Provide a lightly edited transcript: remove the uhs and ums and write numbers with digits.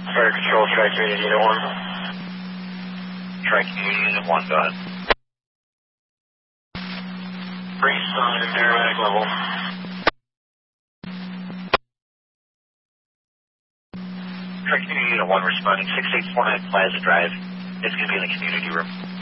Fire Control, Tri-Community Unit 1. Tri-Community Unit 1, go ahead. Breeze on aromatic level. Tri-Community Unit 1 responding 6849 Plaza Drive. It's going to be in the community room.